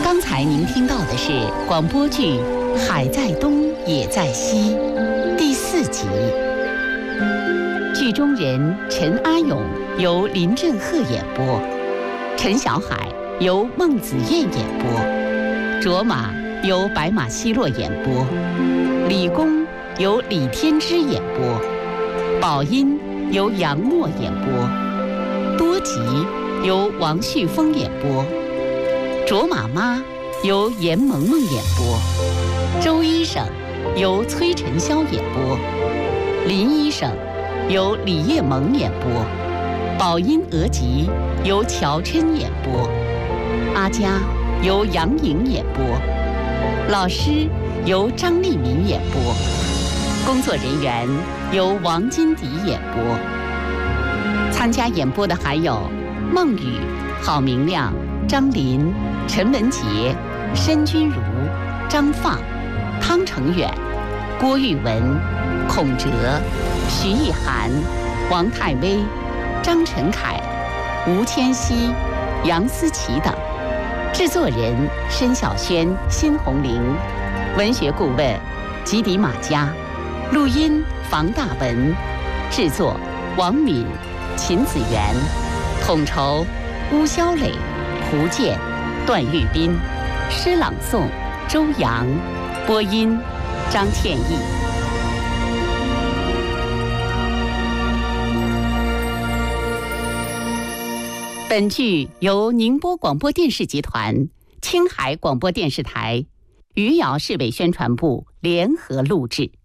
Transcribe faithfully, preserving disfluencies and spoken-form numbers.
刚才您听到的是广播剧《海在东也在西》第四集。剧中人陈阿勇由林振赫演播，陈小海由孟子燕演播，卓玛由白马奚落演播，李公由李天之演播，宝音由杨默演播，多吉由王旭峰演播，卓玛妈由严萌萌演播，周医生由崔晨霄演播，林医生由李叶萌演播，宝音额吉由乔琛演播，阿佳由杨颖演播，老师由张丽敏演播，工作人员由王金迪演播。参加演播的还有孟雨、郝明亮、张林、陈文杰、申君如、张放、汤成远、郭玉文、孔哲、徐艺涵、王泰威、张晨凯、吴千熙、杨思琪等。制作人申小轩、辛红玲，文学顾问吉迪马嘉，录音房大文，制作王敏、秦子源，统筹巫潇磊、胡健、段玉斌，诗朗诵周阳，播音张倩艺。本剧由宁波广播电视集团、青海广播电视台、余姚市委宣传部联合录制。